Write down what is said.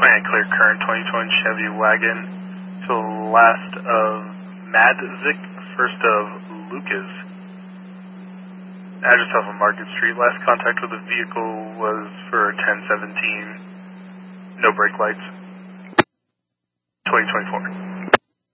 clear current 2020 Chevy wagon to the last of Madzik, first of Lucas. Address off of Market Street. Last contact with the vehicle was for 1017. No brake lights. 2024.